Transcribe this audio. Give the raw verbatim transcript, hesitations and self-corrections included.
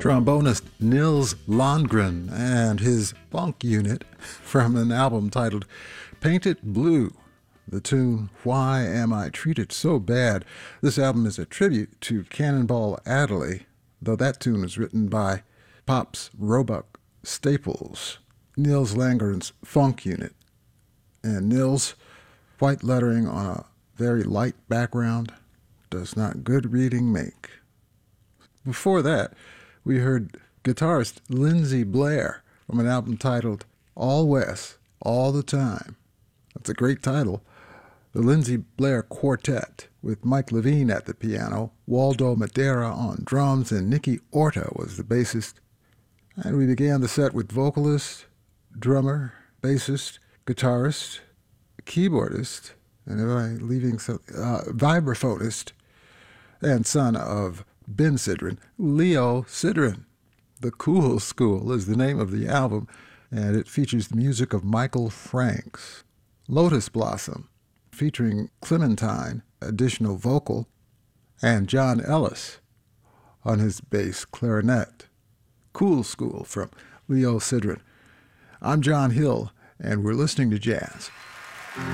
trombonist Nils Lundgren and his funk unit from an album titled Paint It Blue. The tune, Why Am I Treated So Bad? This album is a tribute to Cannonball Adderley, though that tune was written by Pops Roebuck Staples, Nils Lundgren's funk unit. And Nils, white lettering on a very light background, does not good reading make. Before that, we heard guitarist Lindsey Blair from an album titled All West, All the Time. That's a great title. The Lindsey Blair Quartet, with Mike Levine at the piano, Waldo Madeira on drums, and Nicky Orta was the bassist. And we began the set with vocalist, drummer, bassist, guitarist, keyboardist, and am I leaving some, uh, vibraphonist, and son of Ben Sidran, Leo Sidran. The Cool School is the name of the album, and it features the music of Michael Franks. Lotus Blossom, featuring Clementine, additional vocal, and John Ellis on his bass clarinet. Cool School from Leo Sidran. I'm John Hill, and we're listening to jazz